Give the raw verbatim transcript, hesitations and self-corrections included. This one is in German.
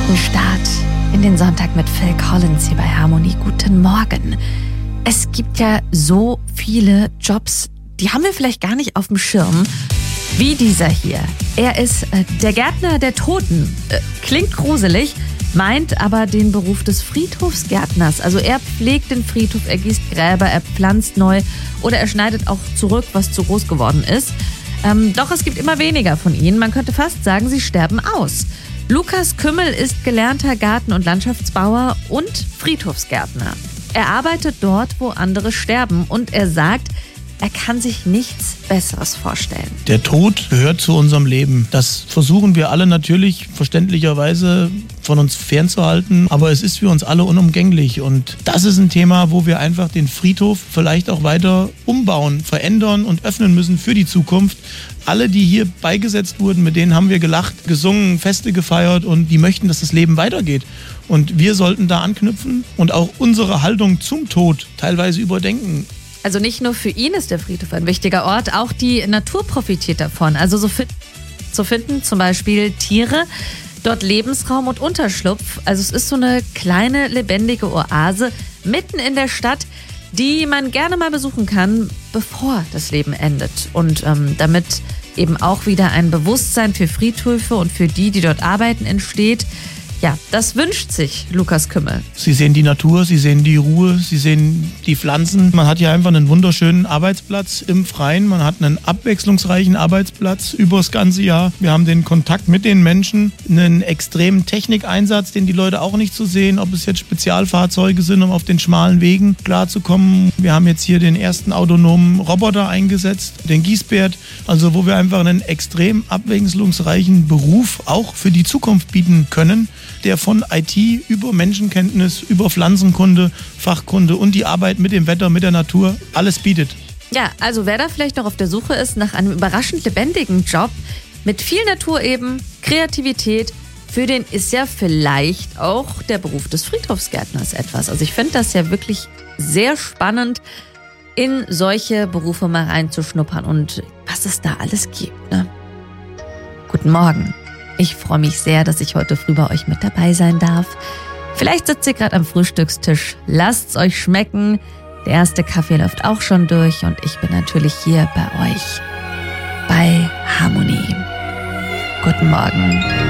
guten Start in den Sonntag mit Phil Collins hier bei Harmonie. Guten Morgen. Es gibt ja so viele Jobs, die haben wir vielleicht gar nicht auf dem Schirm, wie dieser hier. Er ist äh, der Gärtner der Toten. Äh, klingt gruselig, meint aber den Beruf des Friedhofsgärtners. Also er pflegt den Friedhof, er gießt Gräber, er pflanzt neu oder er schneidet auch zurück, was zu groß geworden ist. Ähm, doch es gibt immer weniger von ihnen. Man könnte fast sagen, sie sterben aus. Lukas Kümmel ist gelernter Garten- und Landschaftsbauer und Friedhofsgärtner. Er arbeitet dort, wo andere sterben, und er sagt, er kann sich nichts Besseres vorstellen. Der Tod gehört zu unserem Leben. Das versuchen wir alle natürlich verständlicherweise von uns fernzuhalten, aber es ist für uns alle unumgänglich. Und das ist ein Thema, wo wir einfach den Friedhof vielleicht auch weiter umbauen, verändern und öffnen müssen für die Zukunft. Alle, die hier beigesetzt wurden, mit denen haben wir gelacht, gesungen, Feste gefeiert, und die möchten, dass das Leben weitergeht. Und wir sollten da anknüpfen und auch unsere Haltung zum Tod teilweise überdenken. Also nicht nur für ihn ist der Friedhof ein wichtiger Ort, auch die Natur profitiert davon. Also so, fit, so finden zum Beispiel Tiere dort Lebensraum und Unterschlupf. Also es ist so eine kleine lebendige Oase mitten in der Stadt, die man gerne mal besuchen kann, bevor das Leben endet. Und ähm, damit eben auch wieder ein Bewusstsein für Friedhöfe und für die, die dort arbeiten, entsteht. Ja, das wünscht sich Lukas Kümmel. Sie sehen die Natur, Sie sehen die Ruhe, Sie sehen die Pflanzen. Man hat hier einfach einen wunderschönen Arbeitsplatz im Freien. Man hat einen abwechslungsreichen Arbeitsplatz über das ganze Jahr. Wir haben den Kontakt mit den Menschen, einen extremen Technikeinsatz, den die Leute auch nicht so sehen, ob es jetzt Spezialfahrzeuge sind, um auf den schmalen Wegen klarzukommen. Wir haben jetzt hier den ersten autonomen Roboter eingesetzt, den Gießbert, also wo wir einfach einen extrem abwechslungsreichen Beruf auch für die Zukunft bieten können, der von I T über Menschenkenntnis, über Pflanzenkunde, Fachkunde und die Arbeit mit dem Wetter, mit der Natur alles bietet. Ja, also wer da vielleicht noch auf der Suche ist nach einem überraschend lebendigen Job mit viel Natur eben, Kreativität, für den ist ja vielleicht auch der Beruf des Friedhofsgärtners etwas. Also ich finde das ja wirklich sehr spannend, in solche Berufe mal reinzuschnuppern und was es da alles gibt, ne? Guten Morgen. Ich freue mich sehr, dass ich heute früh bei euch mit dabei sein darf. Vielleicht sitzt ihr gerade am Frühstückstisch. Lasst's euch schmecken. Der erste Kaffee läuft auch schon durch und ich bin natürlich hier bei euch bei Harmonie. Guten Morgen.